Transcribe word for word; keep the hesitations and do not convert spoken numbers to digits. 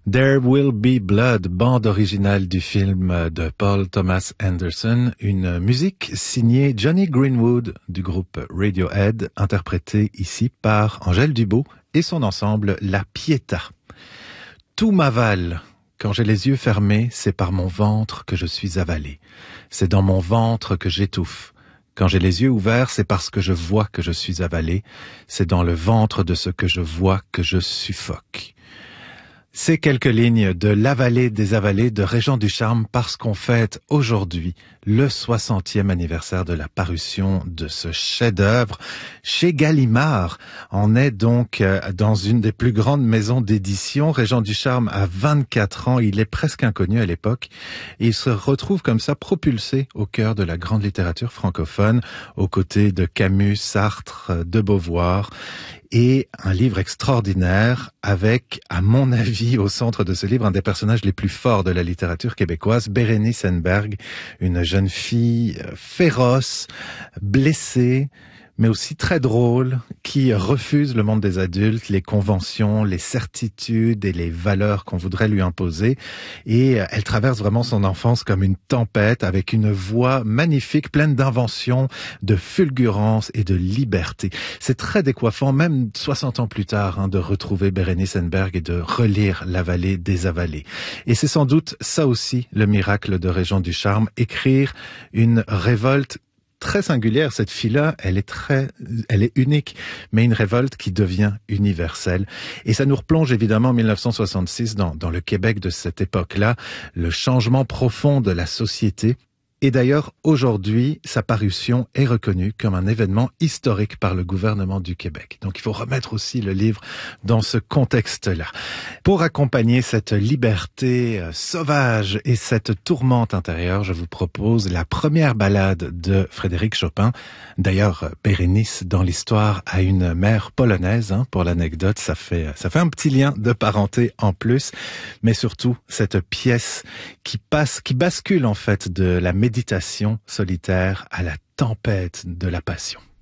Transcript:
There Will Be Blood, bande originale du film de Paul Thomas Anderson, une musique signée Johnny Greenwood du groupe Radiohead, interprétée ici par Angèle Dubeau et son ensemble La Pietà. Tout m'avale. Quand j'ai les yeux fermés, c'est par mon ventre que je suis avalé. C'est dans mon ventre que j'étouffe. Quand j'ai les yeux ouverts, c'est parce que je vois que je suis avalé. C'est dans le ventre de ce que je vois que je suffoque. Ces quelques lignes de La Vallée des Avalés de Régent Ducharme parce qu'on fête aujourd'hui le soixantième anniversaire de la parution de ce chef-d'œuvre chez Gallimard. On est donc dans une des plus grandes maisons d'édition. Régent Ducharme a vingt-quatre ans, il est presque inconnu à l'époque. Il se retrouve comme ça propulsé au cœur de la grande littérature francophone, aux côtés de Camus, Sartre, de Beauvoir. Et un livre extraordinaire avec, à mon avis, au centre de ce livre, un des personnages les plus forts de la littérature québécoise, Bérénice Henneberg, une jeune fille féroce, blessée, mais aussi très drôle, qui refuse le monde des adultes, les conventions, les certitudes et les valeurs qu'on voudrait lui imposer. Et elle traverse vraiment son enfance comme une tempête, avec une voix magnifique, pleine d'inventions, de fulgurance et de liberté. C'est très décoiffant, même soixante ans plus tard, hein, de retrouver Bérénice Henneberg et de relire La Vallée des Avalés. Et c'est sans doute ça aussi le miracle de Régent Ducharme, écrire une révolte très singulière. Cette fille-là, elle est très, elle est unique, mais une révolte qui devient universelle. Et ça nous replonge évidemment en mille neuf cent soixante-six dans, dans le Québec de cette époque-là, le changement profond de la société. Et d'ailleurs, aujourd'hui, sa parution est reconnue comme un événement historique par le gouvernement du Québec. Donc il faut remettre aussi le livre dans ce contexte-là. Pour accompagner cette liberté euh, sauvage et cette tourmente intérieure, je vous propose la première ballade de Frédéric Chopin. D'ailleurs, Bérénice, dans l'histoire, a une mère polonaise, hein, pour l'anecdote. Ça fait, ça fait un petit lien de parenté en plus. Mais surtout, cette pièce qui passe, qui bascule en fait de la méditation solitaire à la tempête de la passion.